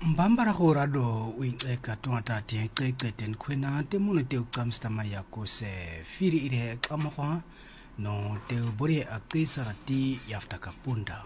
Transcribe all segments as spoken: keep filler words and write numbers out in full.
Mbambara horado uinxeka tonga tienxeke ten kwena te mono te ukamstama yako se firi ire kamahwa no te bori akisarati yaftaka punda.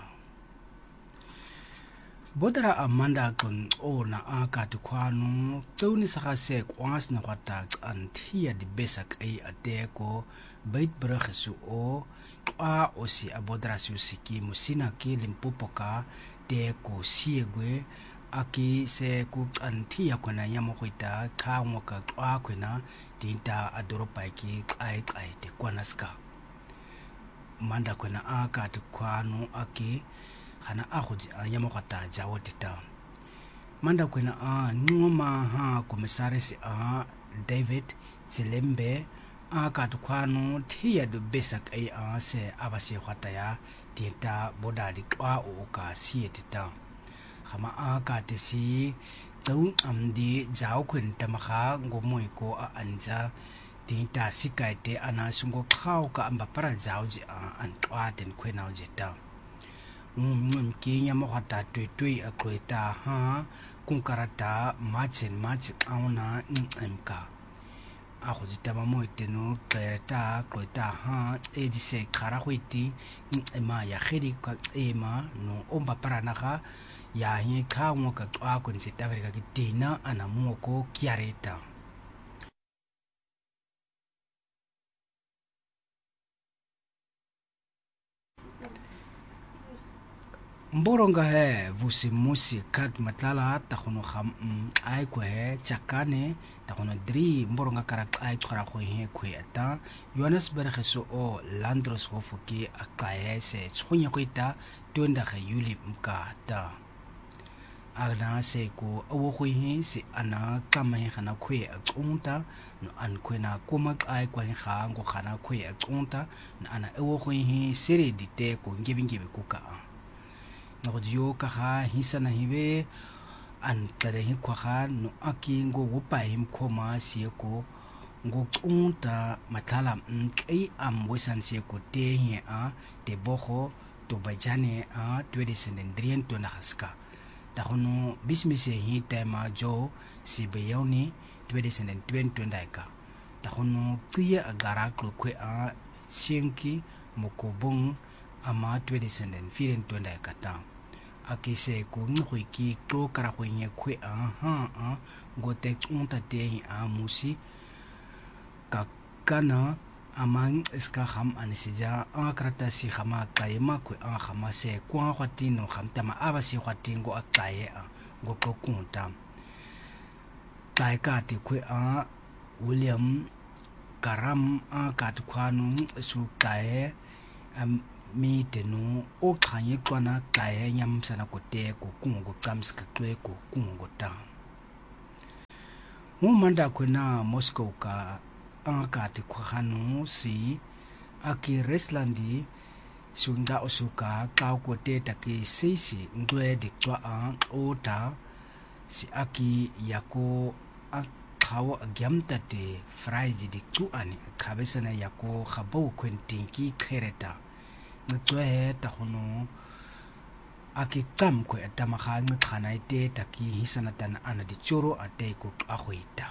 Bodara amanda kon o na aka tukwano tuni sakase kwas na kwata antia di besak ay ateko bait bragesu o kwa osi abodara susiki musina ki limpopoka te ko siegwe aki se ku antia kona yamokwita kamwaka kwa kwena tinta adoropa ki ai ai te kwanaska manda kwena aka tukwano aki hana ahuji yamokwata jawotita manda kwena a ngoma ha komisarisi a David Tselembe aka tukwano tia do besak ay a se abasi kwataya tinta bodadi kwa o ka sietita hama aka tesi tau amdi jaw kwen tamakha ngomoy ko a anja tinta sikaite ana sungo khaw ka amba para jawji a antwa den kwenaw jeta um kinya mo hata tui tui akweta ha kunkarata machen mach auna mka ako jitama mo iteno klereta kweta ha edise karahuiti ema ya khiri ka ema no omba para naka ya hi ka mo ka ako nsitaveka kitina ana muoko kiareta Mboronga he vusi musi kat matlala takono kham ai ko he chakane takono dri mboronga karak ai khara ko he ko ata Johannes bergeso o Landros hofuki akaye se tsunya ko ita twenda ge yuli mkata agna se ko awo ko he se ana kama he khana ko akunta no an ko na kuma ai ko he kha ngo khana ko akunta na ana awo ko he sere dite ko ngebingibe kuka Nodio kaha hisana hibe an tarehi kwaha no aki ngo wopa him koma sieko ngo unta matala mkei am wesan sieko tehe a te boho to bajane a twede sendendrien to nahaska tahono bismise hi tema jo sibeyoni twede senden twenty ndaika tahono tia agara kwe a sienki mokobong ama twede senden firen to ndaika ta akise ko ngwiki to kara kwenye kwe aha a gote unta te a musi kakana amang iska ham anisija akrata si khama kayema kwe a khama se kwa kwatino khamtama abasi kwatingo akaye a ngoko kunta taikati kwe a William Karam a katkwanu su kaye am mi tenu o khanye kwana kaye nyam sana kote ko kungo kamska kwe ko kungo ta mo manda kwena Moscow ka ankati khanu si aki Reslandi sunga osuka ka ko te taki sisi ngwe de twa a ota si aki yako akhawo agyamta te fraiji de tu ani khabesana yako khabo kwentinki khereta ngwe ta hono akitam ko atamakha ngkhana ite taki hisana tan ana di choro ate ko ahoita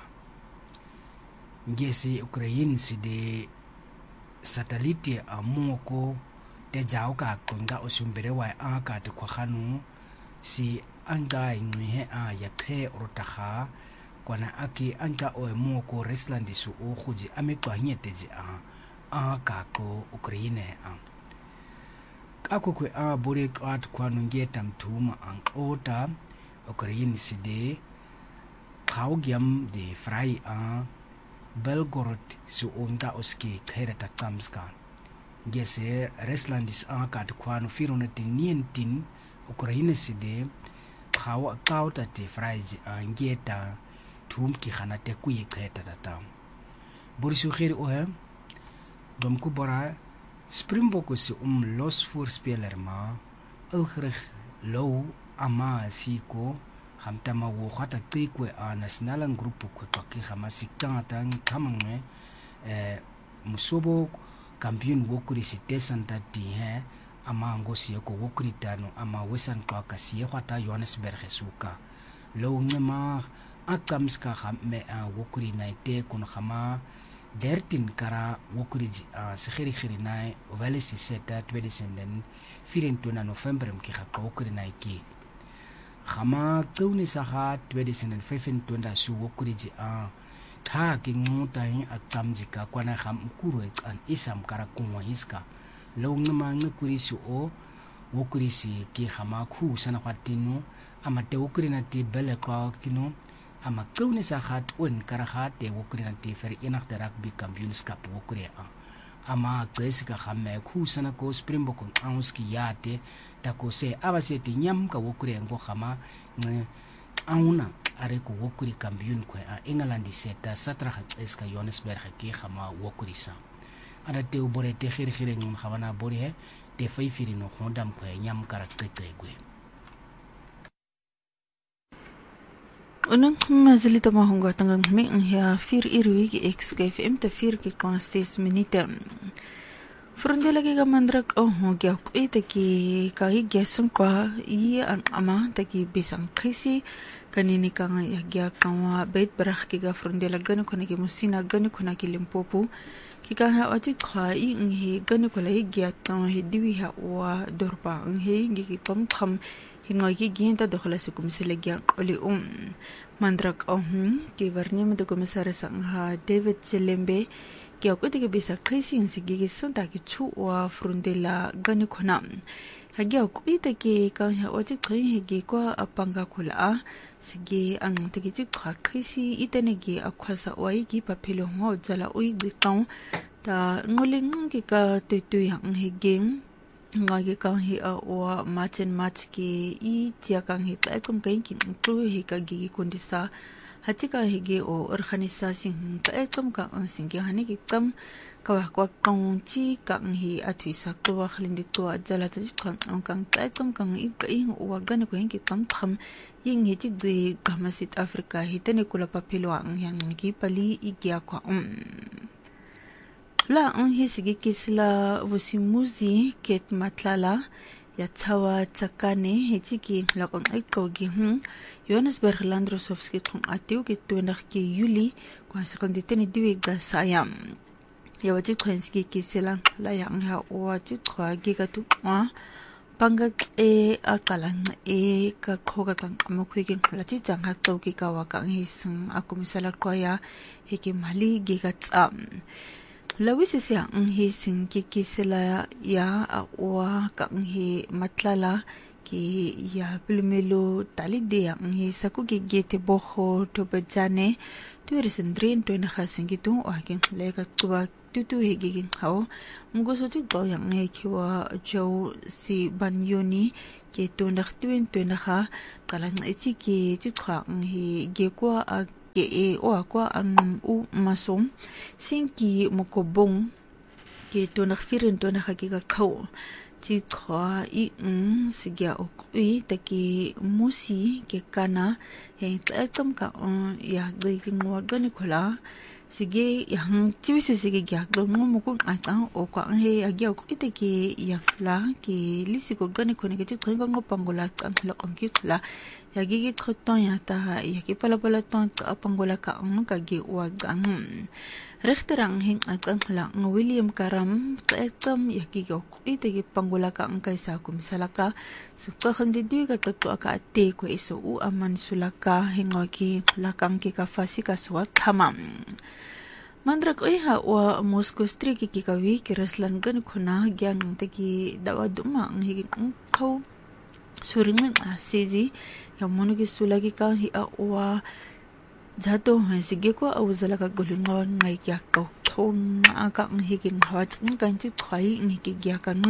ngesi Ukraine si de satellite amoko te jaw ka konga osumbere wa aka te khanu si anga ngwe a ya the rotaha kwana aki anga o moko Rusland su o khuji ametwa hinyeteji a aka ko Ukraine a ako kwe a bore at kwanu ngetam tuma an ota Ukraine side khawgyam de fry a Belgorod su onta oski khairata kamska gese Ruslandis a kat kwanu firona tinien Ukraine side khaw kauta te fries a ngeta tum ki khana te kuyi khaita tata borisu khir o he dom ku bora Springbok is um los voorspeler ma ulgerig low ama siko hamtama wo khata tikwe a national group ko paki khamasika tan kamangwe eh musobo kampion wokuri site santa ti he ama ngosi ko wokuri tano ama wesan kwa kasi khata Johannesburg suka lo ngema akamska khamme a wokuri naite kun khama dertin kara wokuri a sekhiri khiri nai vale si seta twenty senden firin tuna november mki khaka wokuri naiki khama tsuni saha twenty senden fifteen tunda su wokuri ji a tha ki nguta hi akamji ka kwana kham kuru an isam kara kunwa hiska lo ngema ngkuri su o wokuri si ki khama khu sana kwatinu amate wokuri na ti bele kwa kinu ama tsuni saha un kara khate wokuri na ti fer inak de rugby champions cup wokuri a ama tsesika khamme khu sana ko springbok anguski yate ta ko se abaseti nyam ka wokuri ngo khama auna are ko wokuri champion ko a england seta satra khatseska johannesburg ki khama wokuri sa ada te ubore te khiri khiri ngun khabana bore te faifiri no khondam ko nyam kara tsetsegwe unang mazili tama honga tangang me ya fir irwi ki X K F M te fir ki consist minute Fronde lagi ka mandrak oh gya ko ite ki kai gyasum kwa i an ama ta ki bisang khisi kanini ka nga gya kawa bait barakh ki ga fronde lagani ko na ki musina gani ko na ki Limpopo ki ka ha ati kha i ngi gani ko la gya ta he diwi ha wa dorpa ngi gi ki tom kham hinga ki ginta dokhla se kum se legya oli um mandrak oh ki varni me de komisar sang ha David Chilembe kya ko de bisa khisi si gi sun ta ki chu wa frundela gani khona ha gya ko ite ki ka ha o ji khri he gi ko apanga khula sigi an te gi kha khisi ite ne gi akhwasa oi gi pa phelo ngo jala oi gi taw ta nguling ki ka tu tu yang he game nga gi ka hi a wa machen mach ki i chia ka hi ta kum kai ki tu he ka gi kondisa hatika hige o organisasi ta etom ka an singi hani ki tam ka wa kong chi ka hi athui sak to wa khlindi to ajala ta ji kan an kan ta etom kan i ka i o organ ko hin ki tam tham ying hi ji de gamasit africa hi tene kula papilo ang yang ki pali i gya kwa um la an hi sigi kisla vusimuzi ket matlala ya tsawa tsakane hitiki lakon aiko gi hm Johannesburg Landrosovski tung atiu ki tuendak ki Yuli kwa sekondi teni diwi ga sayam ya wajit kwenski ki silang la yang ha wajit kwa giga tu wa pangak e akalang e ka khoga kang amukwi ki lati jang ha to ki ka wa kang hisung aku misalak kwa ya hiki mali giga tsam lawis siya ang hising kikisila ya awa kang hi matlala ki ya plumelo talide ang hi saku ki gete boho to bajane tu resendrin to na khasing gitu akin lega tuwa tutu hi gigin haw mugo so ti go yang ngai kiwa jo si banyoni ke to na tuin to na kha kalang ichi ki chi khang hi ge kwa ke e o akwa an u masom sinki mokobong ke to na firin to na hakika khaw chi kha i um sigya okui taki musi ke kana he tlatom ka ya gei ngwa gani khola sige yang chiwisi sige gya do mo ko ata o ka he agya okui taki ya la ke lisi ko gani khone ke chi khonga ngo pangola tan la kon ki khola ya gi gi khoton ya ta ya ki pala pala ton pangola ka ang ka gi wa gang rechterang hing atang la William Karam tletam ya gi go ite gi pangola ka ang kaisa kum salaka sukka khandi di ka to ka te ko iso u aman sulaka hingo ki lakang ki ka fasi ka swat thamam mandrak oi ha wa Moscow street ki ka wi ki reslan gan khuna gyang te ki dawa duma ang hi khau suring a sezi ya monu ki sulagi ka hi a wa zato ha sige ko au zala ka golungon ngai kya ko thon aka ang hi kin hawat ng kan chi khai ngi ki gya kan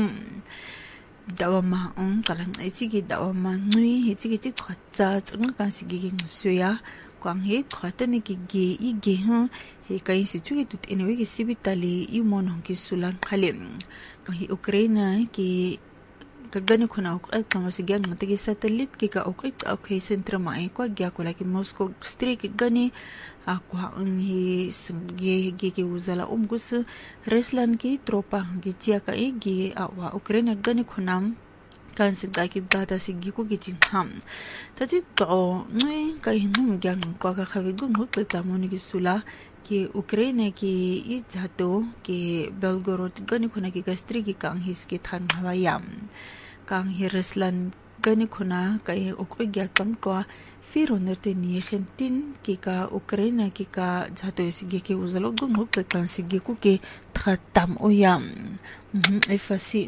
dawa ma ang kalan ai chi ki dawa ma nui hi chi ki chi khacha chung ka sige ki suya kwang he khata ni ki ge i ge ha he kai si chu ki tut enewe ki sibitali i mon hong ki sulan khalem ka hi Ukraine ki kagani kuna ok at kamasigan ng tigi satellite kika ok it okay sentra mai kwa gya ko like Moscow street gani akwa ang hi sangge gi gi uzala umgus reslan ki tropa gi chia ka igi awa Ukraine gani kunam kan si daki data si giku gitin ham tati to ngai kai num gyang kwa ka khawi gu ngut ta moni gi sula ki Ukraine ki i jato ki Belgorod gani khuna ki gastri ki kang his ki than hawayam kang Ruslan gani khuna kai okwe gya kam kwa फिर उनरते नियखन तीन की का Ukraine की का जातो इसी के उजलो गुम हो के कंसिगे को के खत्म ओयाम एफसी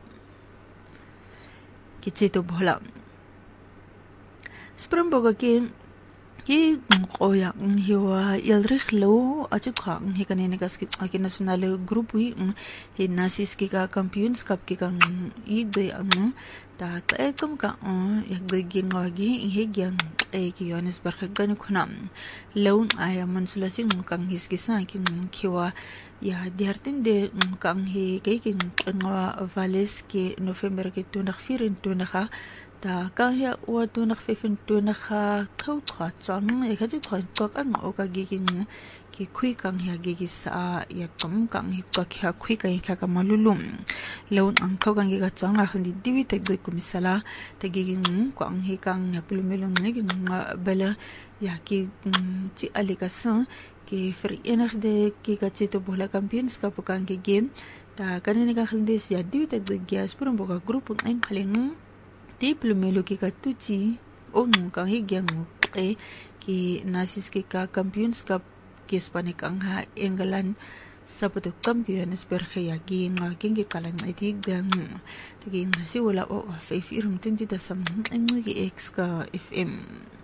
किचे तो भला स्प्रम्बोगा के ki qoya hiwa yalrikh lo achukha he kanene kas ki aki national group wi he nasis ki ka champions cup ki kan i de ang ta ta ekum ka yak de ginga gi he gyang e ki yones barkhat gan khuna laun aya mansulasin kan his ki sa ki khiwa ya diartin de kan he ke ki ngwa vales ki november ki tunakh firin tunakha ta ka ya wa tu nak fifin tu nak ha thau thwa chang e kha ji khoi tok an o ka gi kin ki khui kang ya gi gi sa ya kam kang hi ka kha khui ka kha ka malulum leun ang khau kang gi ga chang la khandi diwi tek de kumisala te gi gi ko ang hi kang ya pulumelo ngi gi nga bela ya ki chi ali ka sa ki verenigde ki ka chi to bola champions ka pukang gi game ta kanene ka khandi ya diwi tek de gi aspurun boka group ang khalen Diplomelo ki katuchi o nung hi gyang e ki nasis ki ka champions cup ki Hispanic ang ha England sa patukam ki yanes berhe ya gi nga kingi kalan iti gyang tagi nasi wala o fa if irum tinti da sam ang gi X ka F M